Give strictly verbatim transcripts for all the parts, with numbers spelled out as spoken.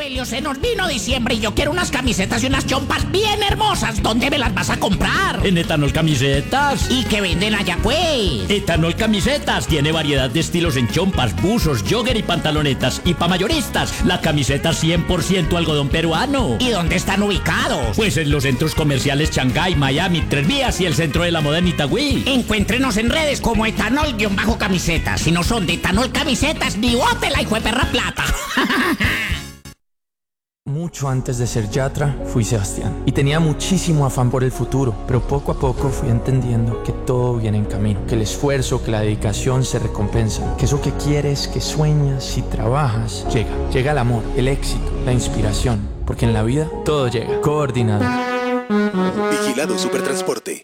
Evelio, se nos vino diciembre y yo quiero unas camisetas y unas chompas bien hermosas. ¿Dónde me las vas a comprar? En Etanol Camisetas. ¿Y qué venden allá, pues? Etanol Camisetas tiene variedad de estilos en chompas, buzos, jogger y pantalonetas. Y pa' mayoristas, la camiseta cien por ciento algodón peruano. ¿Y dónde están ubicados? Pues en los centros comerciales Shanghái, Miami, Tres Vías y el centro de la moda en Itagüí. Encuéntrenos en redes como etanol-camisetas. Si no son de Etanol Camisetas, ni bótela, hijo de perra plata. Mucho antes de ser Yatra, fui Sebastián. Y tenía muchísimo afán por el futuro. Pero poco a poco fui entendiendo que todo viene en camino. Que el esfuerzo, que la dedicación se recompensan. Que eso que quieres, que sueñas y trabajas, llega. Llega el amor, el éxito, la inspiración. Porque en la vida todo llega. Coordinado. Vigilado Supertransporte.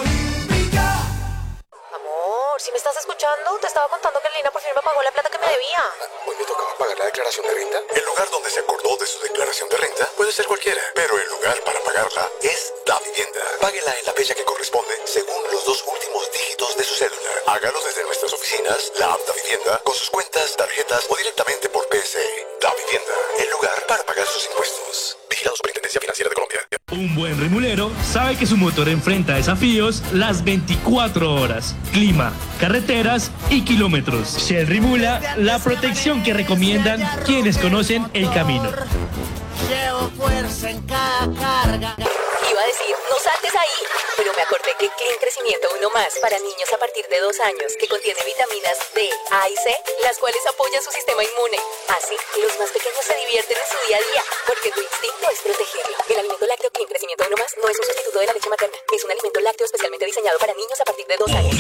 Si me estás escuchando, te estaba contando que Lina por fin me pagó la plata que me debía. Hoy me tocaba pagar la declaración de renta. El lugar donde se acordó de su declaración de renta puede ser cualquiera, pero el lugar para pagarla es Da Vivienda. Páguela en la fecha que corresponde según los dos últimos dígitos de su cédula. Hágalo desde nuestras oficinas, la app Da Vivienda, con sus cuentas, tarjetas o directamente por P S. Da Vivienda, el lugar para pagar sus impuestos. Vigilado Superintendencia Financiera de Colombia. Un buen remulero sabe que su motor enfrenta desafíos las veinticuatro horas. Clima, carreteras y kilómetros. Shell Rimula, la protección que recomiendan quienes conocen el camino. Llevo fuerza en cada carga. Iba a decir, no saltes ahí, pero me acordé que Clean Crecimiento uno más para niños a partir de dos años, que contiene vitaminas D, A y C, las cuales apoyan su sistema inmune. Así, los más pequeños se divierten en su día a día, porque tu instinto es protegerlo. El alimento lácteo Clean Crecimiento uno más no es un sustituto de la leche materna, es un alimento lácteo especialmente diseñado para niños a partir de dos años.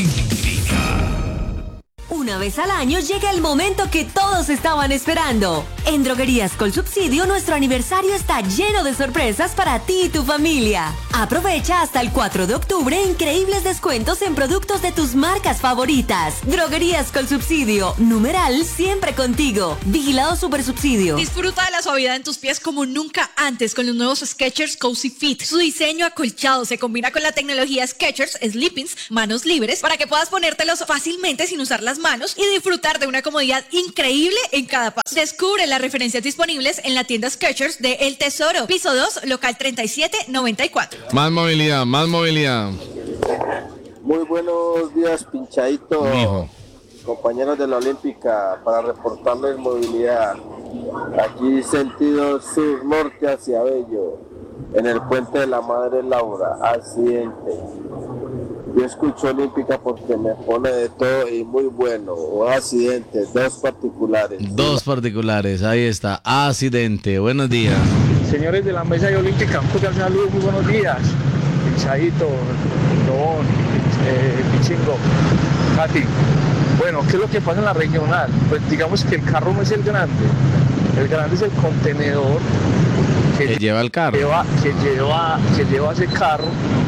Una vez al año llega el momento que todos estaban esperando. En Droguerías Colsubsidio nuestro aniversario está lleno de sorpresas para ti y tu familia. Aprovecha hasta el cuatro de octubre increíbles descuentos en productos de tus marcas favoritas. Droguerías Colsubsidio, numeral siempre contigo. Vigilado Supersubsidio. Disfruta de la suavidad en tus pies como nunca antes con los nuevos Skechers Cozy Fit. Su diseño acolchado se combina con la tecnología Skechers Sleepings, manos libres, para que puedas ponértelos fácilmente sin usar las manos y disfrutar de una comodidad increíble en cada paso. Descubre las referencias disponibles en la tienda Skechers de El Tesoro, piso dos, local treinta y siete noventa y cuatro. Más movilidad, más movilidad. Muy buenos días, pinchadito. Mijo. Compañeros de la Olímpica, para reportarles movilidad. Aquí sentido sur-norte hacia Bello, en el puente de la Madre Laura, accidente. Yo escucho Olímpica porque me pone de todo y muy bueno. O accidente, dos particulares. Dos particulares, ahí está. Accidente, buenos días. Señores de la mesa de Olímpica, un cordial saludo, muy buenos días. Pinchadito, Lobón, eh, Pichingo, Katy. Bueno, ¿qué es lo que pasa en la regional? Pues digamos que el carro no es el grande. El grande es el contenedor que, que lleva el carro. Lleva, que, lleva, que lleva ese carro.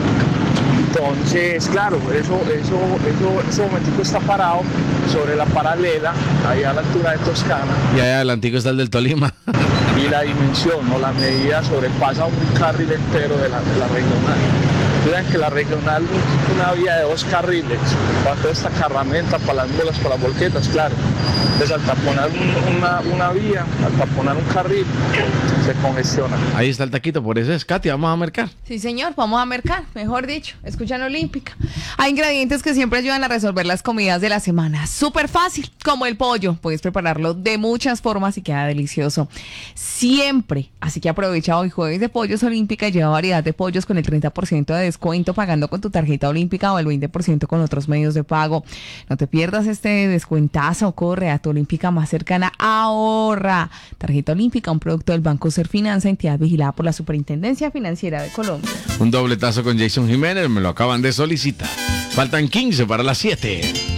Entonces, claro, eso, eso, eso, ese momentico está parado sobre la paralela, ahí a la altura de Toscana. Y ahí adelantico está el del Tolima. Y la dimensión o la medida sobrepasa un carril entero de la, de la regional. Vean que la regional es una vía de dos carriles, para toda esta carramenta, para las mulas, para las volquetas, claro. Entonces al taponar un, una, una vía, al taponar un carril, se congestiona. Ahí está el taquito, por eso es, Katy, vamos a mercar. Sí, señor, vamos a mercar, mejor dicho, escuchan Olímpica. Hay ingredientes que siempre ayudan a resolver las comidas de la semana. Súper fácil, como el pollo. Puedes prepararlo de muchas formas y queda delicioso siempre. Así que aprovecha hoy jueves de Pollos Olímpica y lleva variedad de pollos con el treinta por ciento de descuento pagando con tu tarjeta Olímpica o el veinte por ciento con otros medios de pago. No te pierdas este descuentazo, corre a tu Olímpica más cercana, ahorra. Tarjeta Olímpica, un producto del Banco Serfinanza, entidad vigilada por la Superintendencia Financiera de Colombia. Un dobletazo con Jason Jiménez, me lo acaban de solicitar. Faltan quince para las siete.